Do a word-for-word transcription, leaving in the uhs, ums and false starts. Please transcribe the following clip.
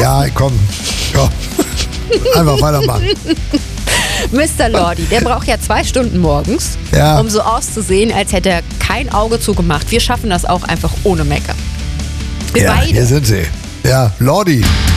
Ja, komm. komm. Einfach weitermachen. Mister Lordi, der braucht ja zwei Stunden morgens, Ja. um so auszusehen, als hätte er kein Auge zugemacht. Wir schaffen das auch einfach ohne Make-up. Wir Ja, beide. hier sind sie. Ja, Lordi.